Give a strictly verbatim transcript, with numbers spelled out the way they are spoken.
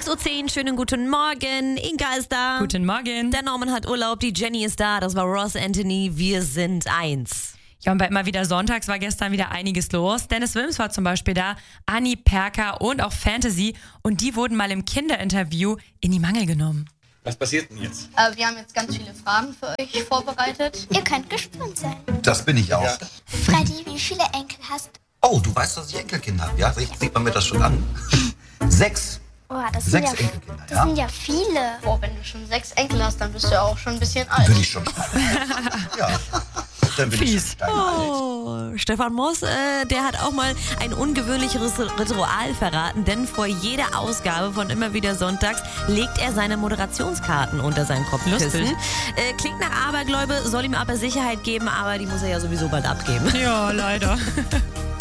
sechs Uhr zehn, schönen guten Morgen. Inga ist da. Guten Morgen. Der Norman hat Urlaub, die Jenny ist da. Das war Ross Anthony. Wir sind eins. Ja, und bei immer wieder Sonntags war gestern wieder einiges los. Dennis Wilms war zum Beispiel da, Anni Perker und auch Fantasy. Und die wurden mal im Kinderinterview in die Mangel genommen. Was passiert denn jetzt? Äh, wir haben jetzt ganz viele Fragen für euch vorbereitet. Ihr könnt gespannt sein. Das bin ich auch. Ja. Freddy, wie viele Enkel hast du? Oh, du weißt, dass ich Enkelkinder habe, ja? Sieht man mir das schon an? Sechs. Oh, das Sechs sind ja, Enkelkinder, das ja? sind ja viele. Boah, wenn du schon sechs Enkel hast, dann bist du ja auch schon ein bisschen alt. Bin ich schon. Ja. Dann bin ich schon steinalt. Oh, Stefan Moss, äh, der hat auch mal ein ungewöhnlicheres Ritual verraten, denn vor jeder Ausgabe von Immer wieder Sonntags legt er seine Moderationskarten unter sein Kopfkissen. Lustig. Äh, klingt nach Abergläube, soll ihm aber Sicherheit geben, aber die muss er ja sowieso bald abgeben. Ja, leider.